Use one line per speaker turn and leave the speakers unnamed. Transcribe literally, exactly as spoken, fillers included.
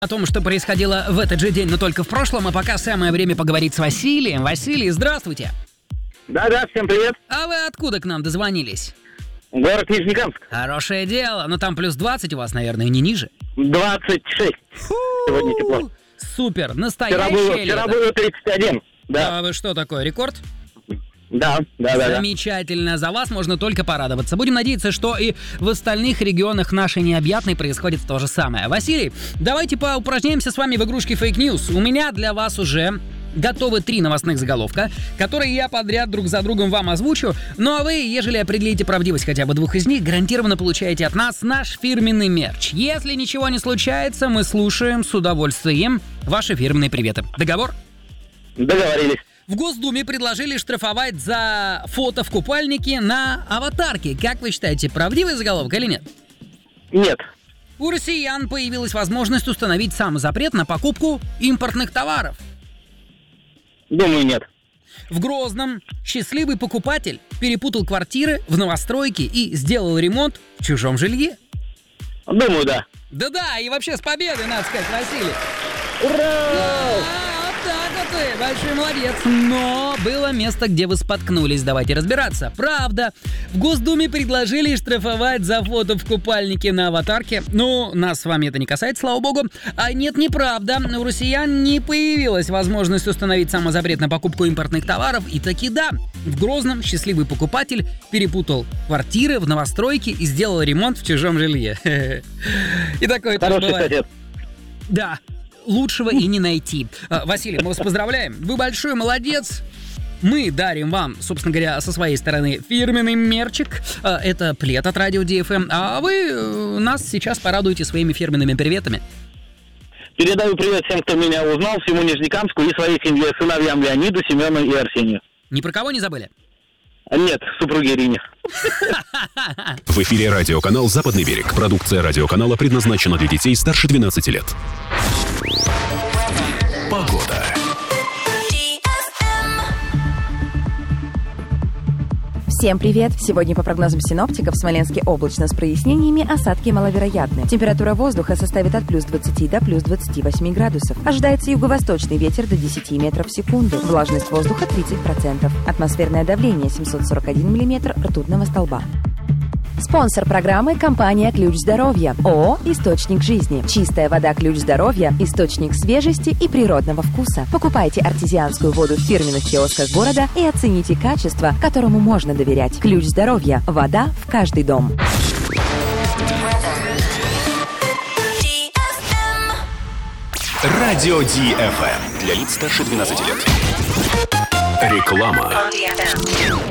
О том, что происходило в этот же день, но только в прошлом, а пока самое время поговорить с Василием. Василий, здравствуйте.
Да-да, всем привет.
А вы откуда к нам дозвонились?
Город Нижнекамск.
Хорошее дело. Ну там плюс двадцать у вас, наверное, не ниже.
двадцать шесть. Сегодня тепло.
Супер, настоящее
Вчера было,
лето.
вчера было тридцать один. Да.
А вы что такое, рекорд?
Да, да, да.
Замечательно, за вас можно только порадоваться. Будем надеяться, что и в остальных регионах нашей необъятной происходит то же самое. Василий, давайте поупражняемся с вами в игрушке Fake News. У меня для вас уже готовы три новостных заголовка, которые я подряд друг за другом вам озвучу. Ну а вы, ежели определите правдивость хотя бы двух из них, гарантированно получаете от нас наш фирменный мерч. Если ничего не случается, мы слушаем с удовольствием ваши фирменные приветы. Договор?
Договорились.
В Госдуме предложили штрафовать за фото в купальнике на аватарке. Как вы считаете, правдивый заголовок или нет?
Нет.
У россиян появилась возможность установить самозапрет на покупку импортных товаров.
Думаю, нет.
В Грозном счастливый покупатель перепутал квартиры в новостройке и сделал ремонт в чужом жилье.
Думаю, да.
Да-да, и вообще с победой, надо сказать, Василий.
Ура!
Так вот ты, большой молодец. Но было место, где вы споткнулись. Давайте разбираться. Правда, в Госдуме предложили штрафовать за фото в купальнике на аватарке. Ну, нас с вами это не касается, слава богу. А нет, неправда. У россиян не появилась возможность установить самозапрет на покупку импортных товаров. И таки да, в Грозном счастливый покупатель перепутал квартиры в новостройке и сделал ремонт в чужом жилье. И такое тоже бывает.
Хороший совет.
Да. Лучшего и не найти. Василий, мы вас поздравляем. Вы большой молодец. Мы дарим вам, собственно говоря, со своей стороны фирменный мерчик. Это плед от радио ди эф эм. А вы нас сейчас порадуете своими фирменными приветами.
Передаю привет всем, кто меня узнал, всему Нижнекамску и своей семье, сыновьям Леониду, Семену и Арсению.
Ни про кого не забыли?
Нет, супруге Ирине.
В эфире радиоканал «Западный берег». Продукция радиоканала предназначена для детей старше двенадцати лет. Погода.
Всем привет! Сегодня по прогнозам синоптиков в Смоленске облачно с прояснениями, осадки маловероятны. Температура воздуха составит от плюс двадцати до плюс двадцати восьми градусов. Ожидается юго-восточный ветер до десяти метров в секунду. Влажность воздуха тридцать процентов. Атмосферное давление семьсот сорок один миллиметр ртутного столба. Спонсор программы – компания «Ключ здоровья». ООО «Источник жизни». Чистая вода «Ключ здоровья» – источник свежести и природного вкуса. Покупайте артезианскую воду в фирменных киосках города и оцените качество, которому можно доверять. «Ключ здоровья» – вода в каждый дом.
Радио ди эф эм. Для лиц старше двенадцати лет. Реклама.